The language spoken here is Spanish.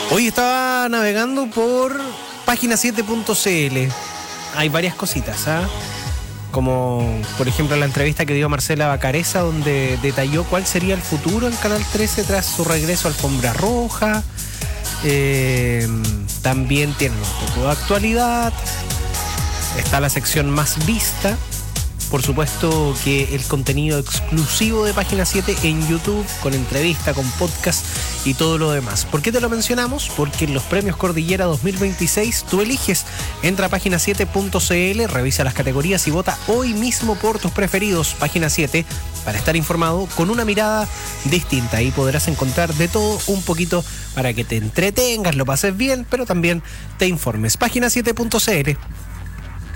Hoy estaba navegando por página7.cl. Hay varias cositas, como por ejemplo la entrevista que dio Marcela Bacareza, donde detalló cuál sería el futuro en Canal 13 tras su regreso a Alfombra Roja. También tiene un poco de actualidad. Está la sección más vista. Por supuesto que el contenido exclusivo de Página 7 en YouTube, con entrevista, con podcast y todo lo demás. ¿Por qué te lo mencionamos? Porque en los premios Cordillera 2026 tú eliges. Entra a página7.cl, revisa las categorías y vota hoy mismo por tus preferidos. Página 7, para estar informado con una mirada distinta. Ahí podrás encontrar de todo un poquito para que te entretengas, lo pases bien, pero también te informes. Página7.cl.